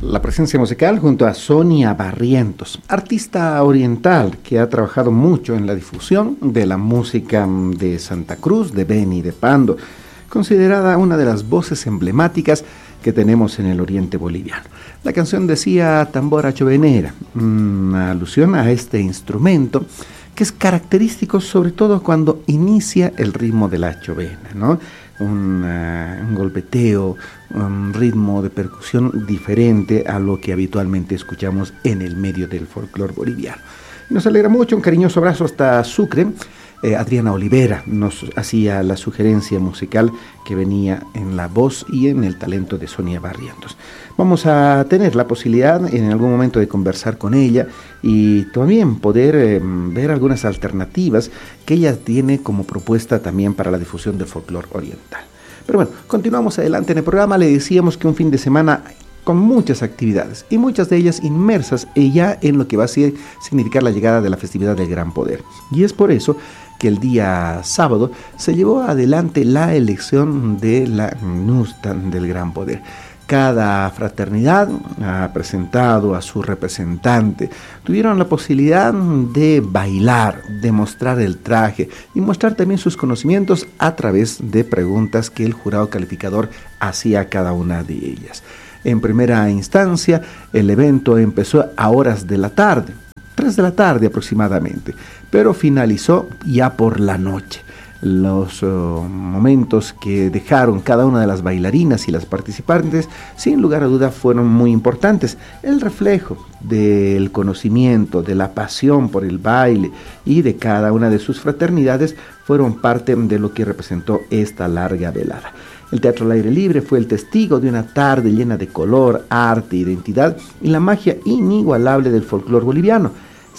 la presencia musical junto a Sonia Barrientos, artista oriental que ha trabajado mucho en la difusión de la música de Santa Cruz, de Beni, de Pando, considerada una de las voces emblemáticas que tenemos en el oriente boliviano. La canción decía tambora chovenera, una alusión a este instrumento que es característico sobre todo cuando inicia el ritmo de la chovena, ¿no? Un golpeteo, un ritmo de percusión diferente a lo que habitualmente escuchamos en el medio del folclore boliviano. Nos alegra mucho, un cariñoso abrazo hasta Sucre. Adriana Olivera nos hacía la sugerencia musical que venía en la voz y en el talento de Sonia Barrientos. Vamos a tener la posibilidad en algún momento de conversar con ella y también poder ver algunas alternativas que ella tiene como propuesta también para la difusión del folclore oriental. Pero bueno, continuamos adelante en el programa. Le decíamos que un fin de semana con muchas actividades y muchas de ellas inmersas ya en lo que va a significar la llegada de la festividad del Gran Poder. Y es por eso que el día sábado se llevó adelante la elección de la Nusta del Gran Poder. Cada fraternidad ha presentado a su representante. Tuvieron la posibilidad de bailar, de mostrar el traje y mostrar también sus conocimientos a través de preguntas que el jurado calificador hacía a cada una de ellas. En primera instancia, el evento empezó a horas de la tarde, 3 de la tarde aproximadamente, pero finalizó ya por la noche. Los momentos que dejaron cada una de las bailarinas y las participantes, sin lugar a duda, fueron muy importantes. El reflejo del conocimiento, de la pasión por el baile y de cada una de sus fraternidades fueron parte de lo que representó esta larga velada. El Teatro al Aire Libre fue el testigo de una tarde llena de color, arte, identidad y la magia inigualable del folclore boliviano.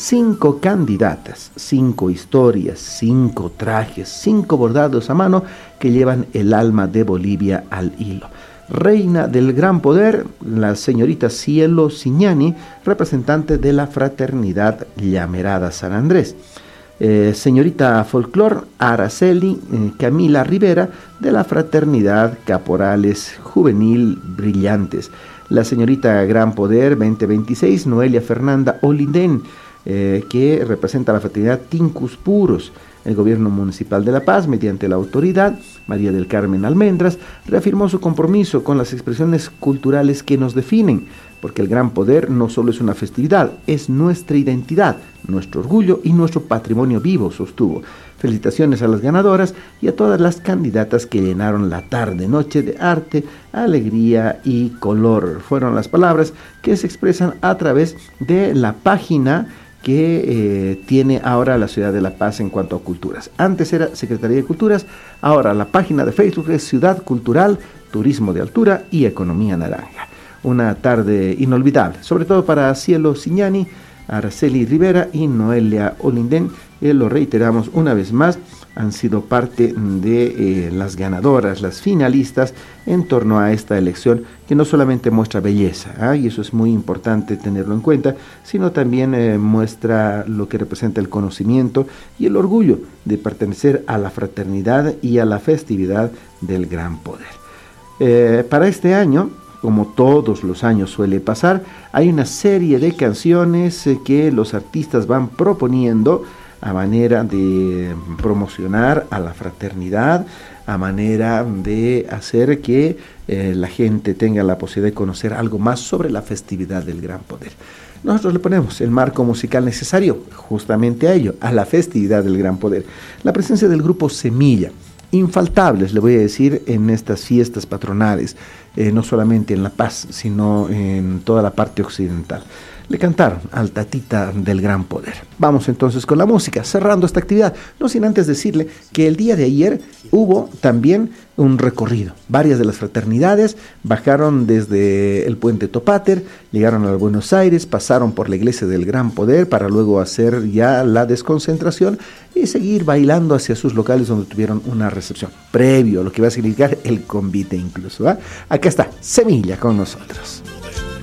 5 candidatas, 5 historias, 5 trajes, 5 bordados a mano que llevan el alma de Bolivia al hilo. Reina del Gran Poder, la señorita Cielo Siñani, representante de la fraternidad Llamerada San Andrés. Señorita Folclor, Araceli Camila Rivera, de la fraternidad Caporales Juvenil Brillantes. La señorita Gran Poder 2026, Noelia Fernanda Olindén, que representa la fraternidad Tincus Puros. El gobierno municipal de La Paz, mediante la autoridad María del Carmen Almendras, reafirmó su compromiso con las expresiones culturales que nos definen, porque el Gran Poder no solo es una festividad, es nuestra identidad, nuestro orgullo y nuestro patrimonio vivo, sostuvo. Felicitaciones a las ganadoras y a todas las candidatas que llenaron la tarde-noche de arte, alegría y color. Fueron las palabras que se expresan a través de la página que tiene ahora la ciudad de La Paz en cuanto a culturas. Antes era Secretaría de Culturas, ahora la página de Facebook es Ciudad Cultural, Turismo de Altura y Economía Naranja. Una tarde inolvidable, sobre todo para Cielo Siñani, Araceli Rivera y Noelia Olindén, lo reiteramos una vez más, han sido parte de las ganadoras, las finalistas en torno a esta elección que no solamente muestra belleza, y eso es muy importante tenerlo en cuenta, sino también muestra lo que representa el conocimiento y el orgullo de pertenecer a la fraternidad y a la festividad del Gran Poder. Para este año, como todos los años suele pasar, hay una serie de canciones que los artistas van proponiendo a manera de promocionar a la fraternidad, a manera de hacer que la gente tenga la posibilidad de conocer algo más sobre la festividad del Gran Poder. Nosotros le ponemos el marco musical necesario justamente a ello, a la festividad del Gran Poder. La presencia del grupo Semilla, infaltables, le voy a decir, en estas fiestas patronales, no solamente en La Paz, sino en toda la parte occidental. Le cantaron al Tatita del Gran Poder. Vamos entonces con la música, cerrando esta actividad, no sin antes decirle que el día de ayer hubo también un recorrido. Varias de las fraternidades bajaron desde el puente Topáter, llegaron a Buenos Aires, pasaron por la iglesia del Gran Poder para luego hacer ya la desconcentración y seguir bailando hacia sus locales donde tuvieron una recepción, previo a lo que va a significar el convite incluso. Acá está Semilla con nosotros.